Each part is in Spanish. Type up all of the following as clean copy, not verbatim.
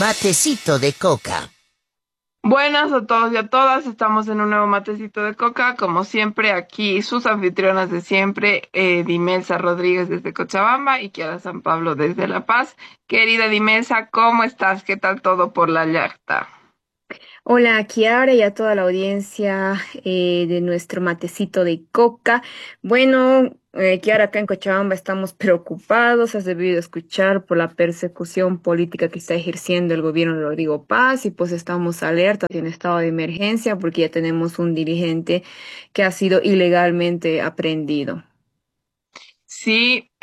Matecito de coca. Buenas a todos y a todas, estamos en un nuevo matecito de coca, como siempre aquí sus anfitrionas de siempre, Dimelsa Rodríguez desde Cochabamba y Kiara San Pablo desde La Paz. Querida Dimelsa, ¿cómo estás? ¿Qué tal todo por la yachta? Hola, a Kiara y a toda la audiencia de nuestro matecito de coca. Bueno, Kiara, acá en Cochabamba estamos preocupados. Has debido escuchar por la persecución política que está ejerciendo el gobierno de Rodrigo Paz y pues estamos alertas en estado de emergencia porque ya tenemos un dirigente que ha sido ilegalmente aprehendido. Sí,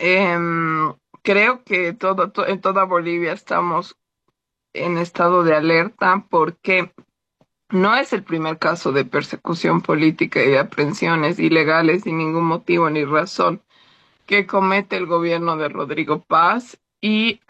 creo que en toda Bolivia estamos en estado de alerta porque no es el primer caso de persecución política y de aprehensiones ilegales sin ningún motivo ni razón que comete el gobierno de Rodrigo Paz y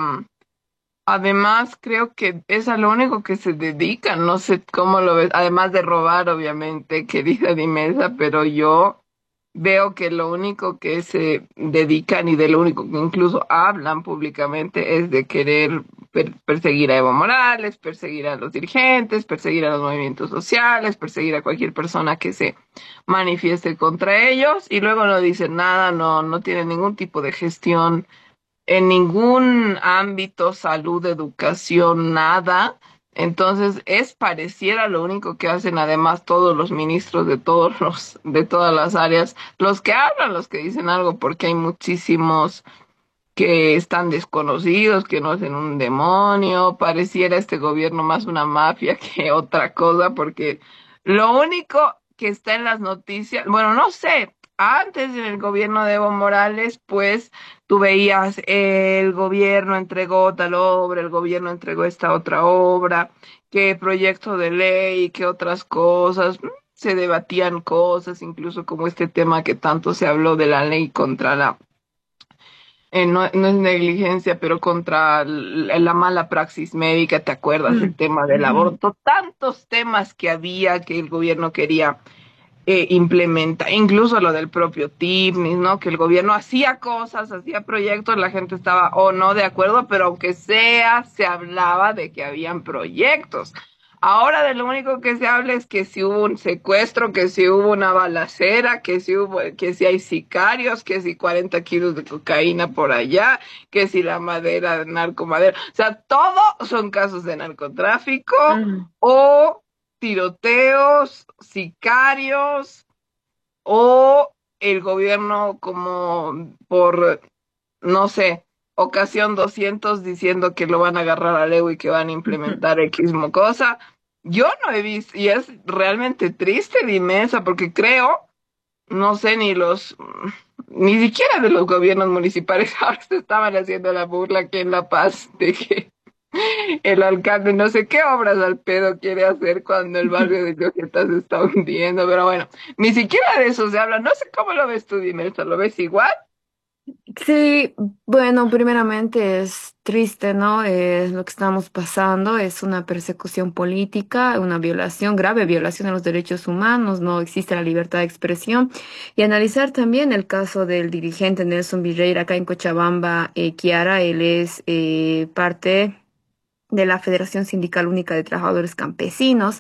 además creo que es a lo único que se dedican, no sé cómo lo ves, además de robar obviamente, querida Dimesa, pero yo veo que lo único que se dedican y de lo único que incluso hablan públicamente es de querer perseguir a Evo Morales, perseguir a los dirigentes, perseguir a los movimientos sociales, perseguir a cualquier persona que se manifieste contra ellos y luego no dicen nada, no tienen ningún tipo de gestión en ningún ámbito, salud, educación, nada. Entonces, pareciera lo único que hacen además todos los ministros de todas las áreas, los que hablan, los que dicen algo, porque hay muchísimos que están desconocidos, que no hacen un demonio, pareciera este gobierno más una mafia que otra cosa, porque lo único que está en las noticias, bueno, no sé, antes en el gobierno de Evo Morales, pues tú veías el gobierno entregó tal obra, el gobierno entregó esta otra obra, qué proyecto de ley, qué otras cosas. Se debatían cosas, incluso como este tema que tanto se habló de la ley contra no es negligencia, pero contra la mala praxis médica, ¿te acuerdas? El Mm, tema del ujú. aborto, tantos temas que había que el gobierno quería implementar, incluso lo del propio TIPNIS, ¿no? Que el gobierno hacía cosas, hacía proyectos, la gente estaba o no de acuerdo, pero aunque sea, se hablaba de que habían proyectos. Ahora de lo único que se habla es que si hubo un secuestro, que si hubo una balacera, que si hay sicarios, que si 40 kilos de cocaína por allá, que si la madera, narcomadera. O sea, todo son casos de narcotráfico Mm. o tiroteos, sicarios o el gobierno como por, no sé, ocasión 200 diciendo que lo van a agarrar a Leo y que van a implementar X cosa. Yo no he visto, y es realmente triste de inmensa, porque creo, no sé, ni siquiera de los gobiernos municipales ahora se estaban haciendo la burla aquí en La Paz de que el alcalde no sé qué obras al pedo quiere hacer cuando el barrio de Lloreta se está hundiendo, pero bueno, ni siquiera de eso se habla. No sé cómo lo ves tú, dime, ¿lo ves igual? Sí, bueno, primeramente es triste, ¿no? Lo que estamos pasando es una persecución política, una violación, grave violación de los derechos humanos, no existe la libertad de expresión. Y analizar también el caso del dirigente Nelson Virreira acá en Cochabamba, Kiara, él es parte de la Federación Sindical Única de Trabajadores Campesinos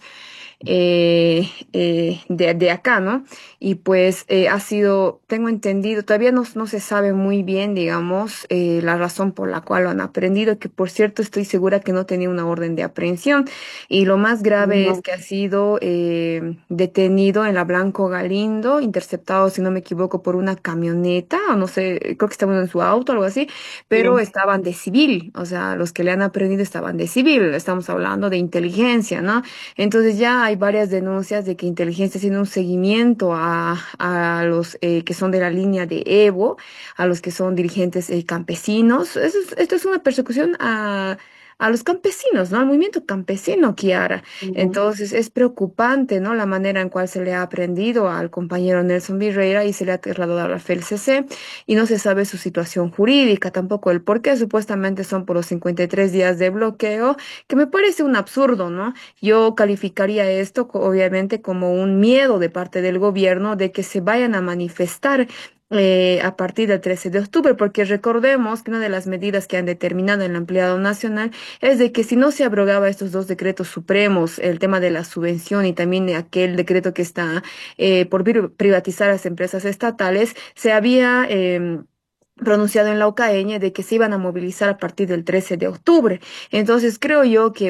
de acá, ¿no? Y pues ha sido, tengo entendido, todavía no se sabe muy bien, digamos, la razón por la cual lo han aprendido, que por cierto estoy segura que no tenía una orden de aprehensión. Y lo más grave es No. que ha sido detenido en la Blanco Galindo, interceptado, si no me equivoco, por una camioneta, o no sé, creo que estaba en su auto, algo así, pero Sí. estaban de civil, o sea, los que le han aprendido estaban de civil, estamos hablando de inteligencia, ¿no? Entonces ya hay varias denuncias de que inteligencia haciendo un seguimiento a los que son de la línea de Evo, a los que son dirigentes campesinos. Esto es una persecución a los campesinos, ¿no? Al movimiento campesino, Kiara. Ujú. Entonces es preocupante, ¿no? La manera en cual se le ha aprendido al compañero Nelson Virreira y se le ha trasladado a la FELCC y no se sabe su situación jurídica, tampoco el por qué. Supuestamente son por los 53 días de bloqueo, que me parece un absurdo, ¿no? Yo calificaría esto, obviamente, como un miedo de parte del gobierno de que se vayan a manifestar a partir del 13 de octubre, porque recordemos que una de las medidas que han determinado el empleado nacional es de que si no se abrogaba estos dos decretos supremos, el tema de la subvención y también aquel decreto que está por privatizar las empresas estatales, se había pronunciado en la UCAeña de que se iban a movilizar a partir del 13 de octubre. Entonces creo yo que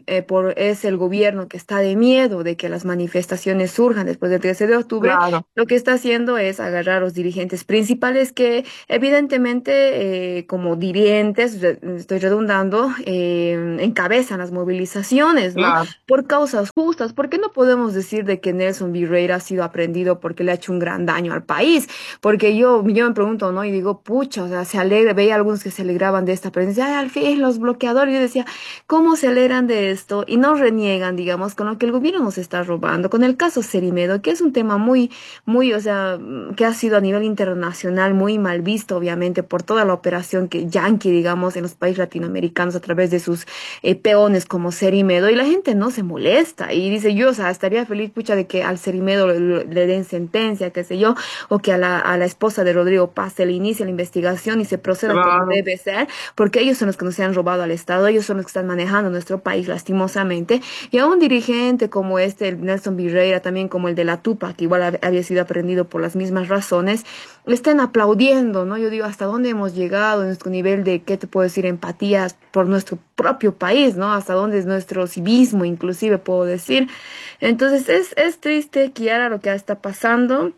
es el gobierno que está de miedo de que las manifestaciones surjan después del 13 de octubre. Claro, Lo que está haciendo es agarrar a los dirigentes principales que evidentemente como dirigentes, estoy redundando, encabezan las movilizaciones, ¿no? claro. Por causas justas. ¿Por qué no podemos decir de que Nelson Virreira ha sido aprendido porque le ha hecho un gran daño al país? Porque yo me pregunto, ¿no? Y digo, pucha, o sea, se alegra, veía algunos que se alegraban de esta presencia, ay, al fin los bloqueadores, yo decía, ¿cómo se alegran de esto? Y no reniegan, digamos, con lo que el gobierno nos está robando, con el caso Cerimedo, que es un tema muy, o sea, que ha sido a nivel internacional muy mal visto, obviamente, por toda la operación que Yankee, digamos, en los países latinoamericanos a través de sus peones como Cerimedo, y la gente no se molesta, y dice, yo, o sea, estaría feliz, pucha, de que al Cerimedo le den sentencia, qué sé yo, o que a la esposa de Rodrigo Paz se le inicie la investigación y se proceda como Claro. debe ser, porque ellos son los que nos han robado al Estado, ellos son los que están manejando nuestro país lastimosamente, y a un dirigente como este, el Nelson Virreira, también como el de la Tupa, que igual había sido aprendido por las mismas razones, le están aplaudiendo, ¿no? Yo digo, ¿hasta dónde hemos llegado en nuestro nivel de, qué te puedo decir, empatía por nuestro propio país, ¿no? Hasta dónde es nuestro civismo, inclusive puedo decir. Entonces es triste, Kiara, lo que está pasando.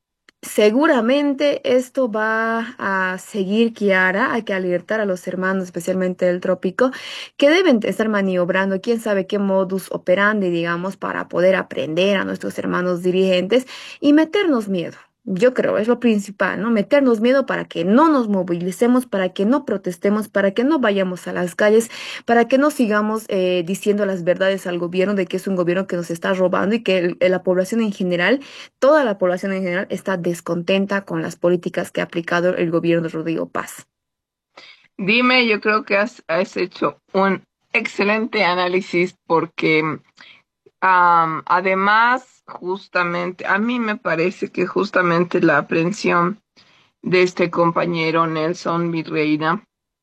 Seguramente esto va a seguir, Kiara. Hay que alertar a los hermanos, especialmente del trópico, que deben estar maniobrando, quién sabe qué modus operandi, digamos, para poder aprender a nuestros hermanos dirigentes y meternos miedo. Yo creo, es lo principal, ¿no? Meternos miedo para que no nos movilicemos, para que no protestemos, para que no vayamos a las calles, para que no sigamos diciendo las verdades al gobierno de que es un gobierno que nos está robando y que la población en general, toda la población en general está descontenta con las políticas que ha aplicado el gobierno de Rodrigo Paz. Dime, yo creo que has hecho un excelente análisis porque además, justamente, a mí me parece que justamente la aprehensión de este compañero Nelson Virreira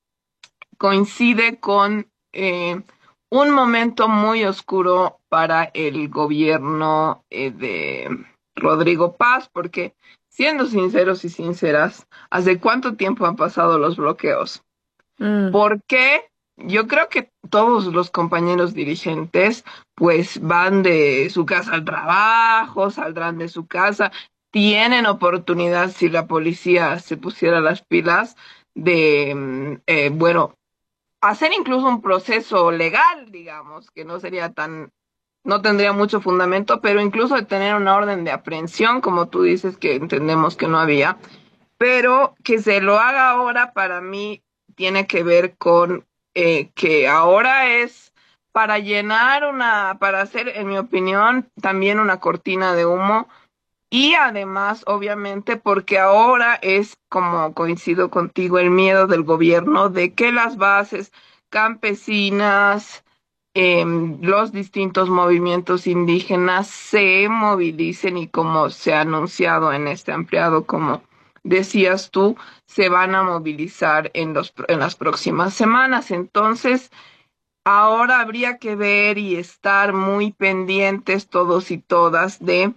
coincide con un momento muy oscuro para el gobierno de Rodrigo Paz, porque siendo sinceros y sinceras, ¿hace cuánto tiempo han pasado los bloqueos? Mm, ¿Por qué? Yo creo que todos los compañeros dirigentes pues van de su casa al trabajo, saldrán de su casa, tienen oportunidad si la policía se pusiera las pilas de, bueno, hacer incluso un proceso legal, digamos, que no sería tan, no tendría mucho fundamento, pero incluso de tener una orden de aprehensión, como tú dices que entendemos que no había, pero que se lo haga ahora para mí tiene que ver con que ahora es para llenar una, para hacer, en mi opinión, también una cortina de humo y además, obviamente, porque ahora es, como coincido contigo, el miedo del gobierno de que las bases campesinas, los distintos movimientos indígenas se movilicen y como se ha anunciado en este ampliado, como decías tú, se van a movilizar en las próximas semanas. Entonces, ahora habría que ver y estar muy pendientes todos y todas de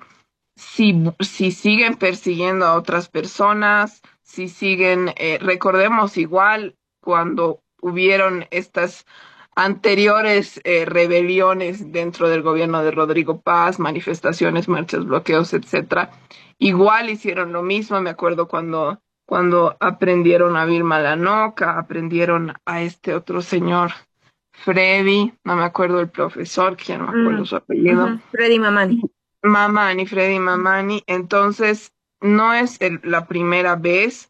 si siguen persiguiendo a otras personas, si siguen, recordemos igual cuando hubieron estas anteriores rebeliones dentro del gobierno de Rodrigo Paz, manifestaciones, marchas, bloqueos, etcétera, igual hicieron lo mismo, me acuerdo cuando aprendieron a Vilma Lanoca, aprendieron a este otro señor, Freddy, no me acuerdo el profesor, que ya no me acuerdo su apellido, ujú. Freddy Mamani. Mamani, Freddy Mamani. Entonces, no es la primera vez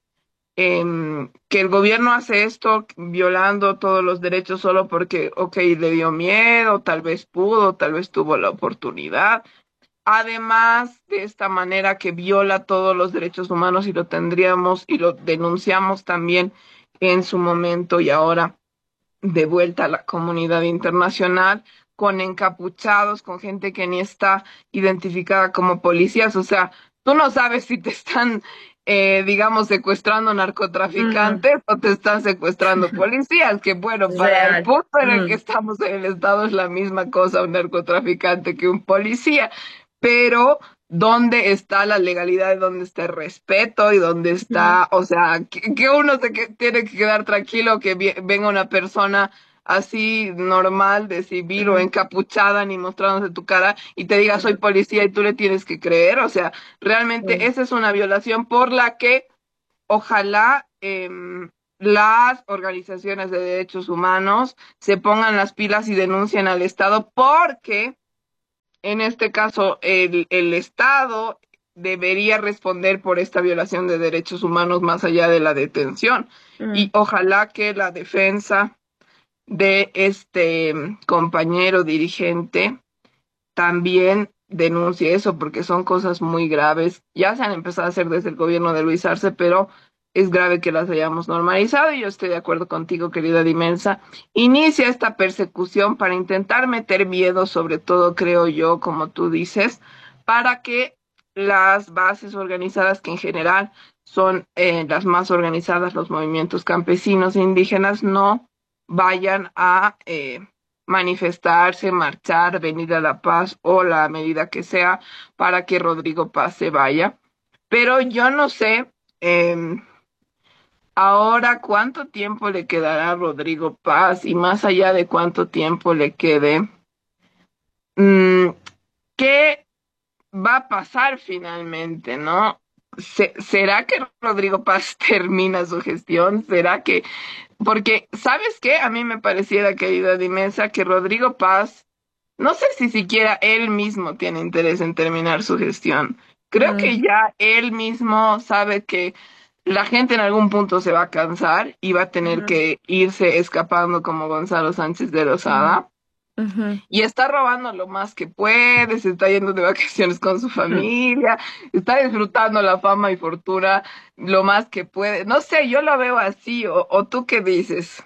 que el gobierno hace esto violando todos los derechos solo porque, ok, le dio miedo, tal vez pudo, tal vez tuvo la oportunidad. Además de esta manera que viola todos los derechos humanos y lo tendríamos y lo denunciamos también en su momento y ahora de vuelta a la comunidad internacional, con encapuchados, con gente que ni está identificada como policías. O sea, tú no sabes si te están digamos, secuestrando Mm, narcotraficantes o te están secuestrando policías, que bueno, para el real. punto en el que Mm, estamos en el Estado es la misma cosa un narcotraficante que un policía, pero ¿dónde está la legalidad? ¿Dónde está el respeto? ¿Y dónde mm, está, o sea, que uno tiene que quedar tranquilo que venga una persona así normal de civil o mm, encapuchada ni mostrándose tu cara y te diga soy policía y tú le tienes que creer? O sea, realmente mm, esa es una violación por la que ojalá las organizaciones de derechos humanos se pongan las pilas y denuncien al Estado porque en este caso el Estado debería responder por esta violación de derechos humanos más allá de la detención. Y mm. ojalá que la defensa de este compañero dirigente también denuncie eso, porque son cosas muy graves. Ya se han empezado a hacer desde el gobierno de Luis Arce, pero es grave que las hayamos normalizado y yo estoy de acuerdo contigo, querida Dimensa. Inicia esta persecución para intentar meter miedo, sobre todo, creo yo, como tú dices, para que las bases organizadas, que en general son las más organizadas, los movimientos campesinos e indígenas, no vayan a manifestarse, marchar, venir a La Paz o la medida que sea para que Rodrigo Paz se vaya. Pero yo no sé ahora cuánto tiempo le quedará a Rodrigo Paz y más allá de cuánto tiempo le quede, mm, ¿qué va a pasar finalmente, no? ¿Será que Rodrigo Paz termina su gestión? ¿Será que porque, ¿sabes qué? A mí me pareciera, querida Dimesa, que Rodrigo Paz, no sé si siquiera él mismo tiene interés en terminar su gestión. Creo Mm, que ya él mismo sabe que la gente en algún punto se va a cansar y va a tener ujú, que irse escapando como Gonzalo Sánchez de ujú, Lozada. ujú, Y está robando lo más que puede, se está yendo de vacaciones con su ujú. familia, está disfrutando la fama y fortuna lo más que puede. No sé, yo lo veo así, o tú qué dices.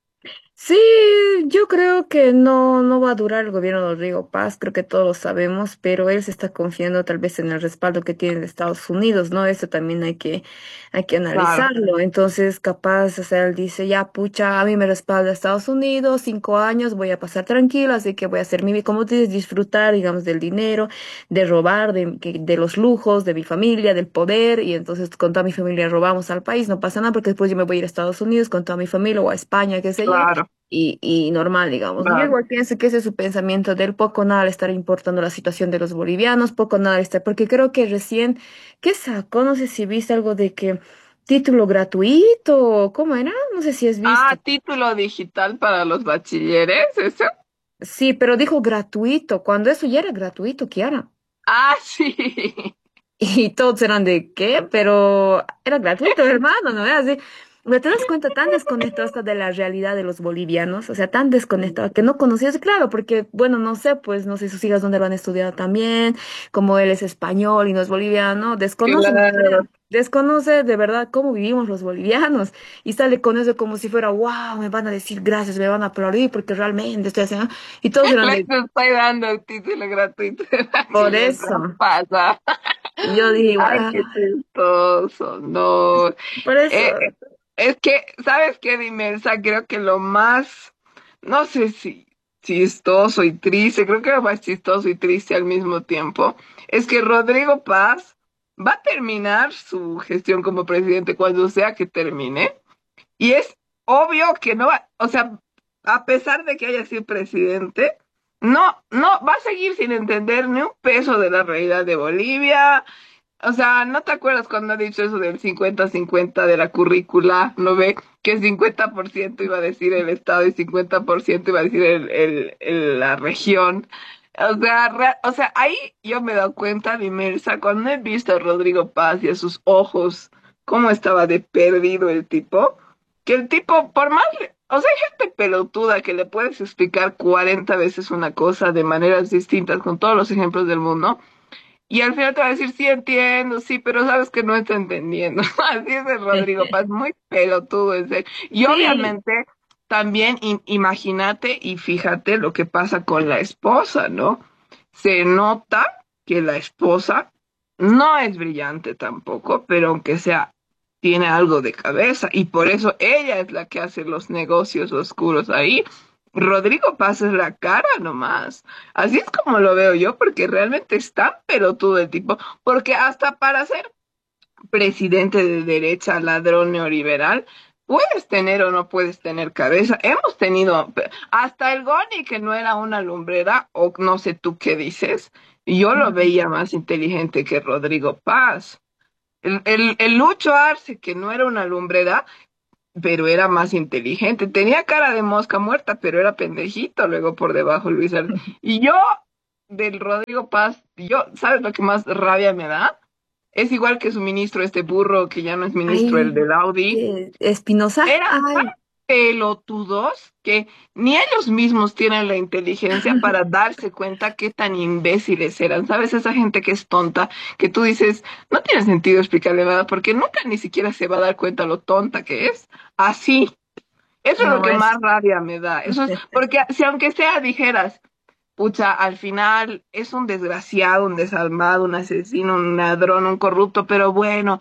Sí, yo creo que no va a durar el gobierno de Rodrigo Paz, creo que todos lo sabemos, pero él se está confiando tal vez en el respaldo que tiene de Estados Unidos, ¿no? Eso también hay que Claro, analizarlo. Entonces, capaz, o sea, él dice, ya, pucha, a mí me respalda Estados Unidos, 5 años, voy a pasar tranquilo, así que voy a hacer mi, como tú dices, disfrutar, digamos, del dinero, de robar, de los lujos, de mi familia, del poder, y entonces con toda mi familia robamos al país, no pasa nada, porque después yo me voy a ir a Estados Unidos con toda mi familia o a España, qué sé yo claro, y normal, digamos, ¿no? Yo claro. igual pienso que ese es su pensamiento del poco nada le estar importando la situación de los bolivianos, poco nada le estar, porque creo que recién, ¿qué sacó? No sé si viste algo de que título gratuito, ¿cómo era? No sé si has visto. Ah, título digital para los bachilleres, ¿eso? Sí, pero dijo gratuito, cuando eso ya era gratuito, Kiara. Ah, sí. Y todos eran de ¿qué? Pero era gratuito, hermano, ¿no? Así, ¿me te das cuenta tan desconectado hasta de la realidad de los bolivianos? O sea, tan desconectado que no conocías, claro, porque, bueno, no sé, pues no sé sus hijas dónde lo han estudiado también, como él es español y no es boliviano, desconoce, no Claro. creo, desconoce de verdad cómo vivimos los bolivianos y sale con eso como si fuera, wow, me van a decir gracias, me van a aplaudir porque realmente estoy haciendo, y todos eran Les de, estoy dando el título gratuito de por bachiller, no eso. pasa. Y yo dije, Ay, wow, qué chistoso, no. por eso. Es que, ¿sabes qué, Dimensa? Creo que lo más, no sé si chistoso y triste, creo que lo más chistoso y triste al mismo tiempo, es que Rodrigo Paz va a terminar su gestión como presidente cuando sea que termine. Y es obvio que no va, o sea, a pesar de que haya sido presidente, no va a seguir sin entender ni un peso de la realidad de Bolivia. O sea, ¿no te acuerdas cuando ha dicho eso del 50-50 de la currícula? ¿No ve? Que 50% iba a decir el Estado y 50% iba a decir la región. O sea, o sea, ahí yo me he dado cuenta, Dimersa, cuando he visto a Rodrigo Paz y a sus ojos, cómo estaba de perdido el tipo, que el tipo, por más, o sea, hay gente pelotuda que le puedes explicar 40 veces una cosa de maneras distintas con todos los ejemplos del mundo. Y al final te va a decir, sí entiendo, sí, pero sabes que no está entendiendo. Así es el Rodrigo Paz, muy pelotudo en serio. Y Sí, obviamente también imagínate y fíjate lo que pasa con la esposa, ¿no? Se nota que la esposa No es brillante tampoco, pero aunque sea, tiene algo de cabeza y por eso ella es la que hace los negocios oscuros ahí. Rodrigo Paz es la cara nomás. Así es como lo veo yo, porque realmente está pelotudo el tipo, porque hasta para ser presidente de derecha, ladrón neoliberal, puedes tener o no puedes tener cabeza. Hemos tenido hasta el Goni, que no era una lumbrera, o no sé tú qué dices, yo lo veía más inteligente que Rodrigo Paz. El Lucho Arce, que no era una lumbrera, pero era más inteligente. Tenía cara de mosca muerta, pero era pendejito luego por debajo Luis Arce. Y yo, del Rodrigo Paz, yo, ¿sabes lo que más rabia me da? Es igual que su ministro, este burro que ya no es ministro, el Ay, del Audi. Espinosa, Eran tan ay, pelotudos que ni ellos mismos tienen la inteligencia para darse cuenta qué tan imbéciles eran. ¿Sabes? Esa gente que es tonta, que tú dices, no tiene sentido explicarle nada porque nunca ni siquiera se va a dar cuenta lo tonta que es. Así. Eso es lo no que es. más rabia me da. Eso es porque si aunque sea dijeras, pucha, al final es un desgraciado, un desalmado, un asesino, un ladrón, un corrupto, pero bueno,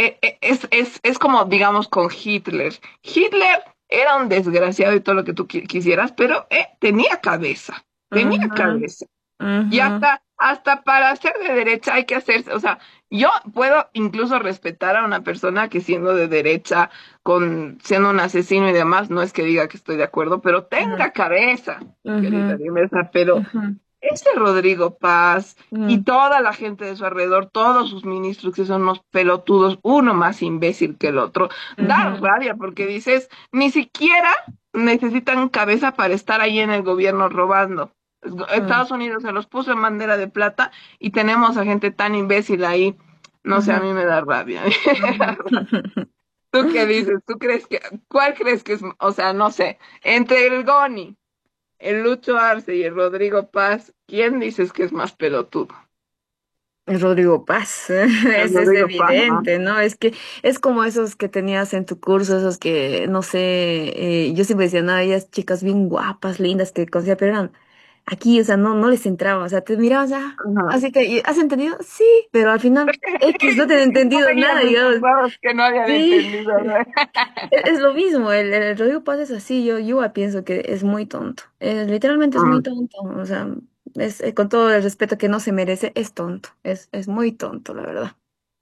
es como, digamos, con Hitler. Hitler era un desgraciado y todo lo que tú quisieras, pero tenía cabeza, tenía Ujú, cabeza. Y ujú, hasta para ser de derecha hay que hacerse, o sea, yo puedo incluso respetar a una persona que siendo de derecha, siendo un asesino y demás, no es que diga que estoy de acuerdo, pero tenga cabeza, querida ujú, Dimesa, pero ujú, ese Rodrigo Paz y ujú, toda la gente de su alrededor, todos sus ministros que son unos pelotudos, uno más imbécil que el otro, da ujú, rabia porque dices, ni siquiera necesitan cabeza para estar ahí en el gobierno robando. ujú, Estados Unidos se los puso en bandera de plata y tenemos a gente tan imbécil ahí. No sé, a ujú, mí me da rabia. ujú. ¿Tú qué dices? ¿Cuál crees que es, o sea, no sé, entre el Goni, el Lucho Arce y el Rodrigo Paz, ¿quién dices que es más pelotudo? Rodrigo Paz, El es Rodrigo Paz, ¿no? evidente, ¿no? Es que es como esos que tenías en tu curso, esos que, no sé, yo siempre decía, no, ellas chicas bien guapas, lindas, que conocía, pero eran aquí, o sea, no les entraba, o sea, te miraban, ya, Ajá. así que, ¿has entendido? Sí, pero al final, X, no te han Y entendido ponen nada, en sus digamos. ojos que no habían Sí, entendido, ¿no? es lo mismo, el Rodrigo Paz es así, yo igual pienso que es muy tonto, literalmente es muy Mm, tonto, o sea, es, con todo el respeto que no se merece, es tonto, es muy tonto, la verdad.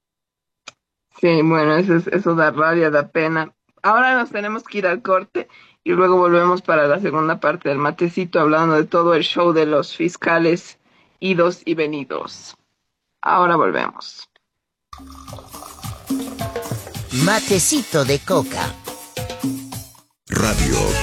sí, bueno, eso da rabia, da pena. Ahora nos tenemos que ir al corte y luego volvemos para la segunda parte del matecito hablando de todo el show de los fiscales idos y venidos. Ahora volvemos. Matecito de coca. Radio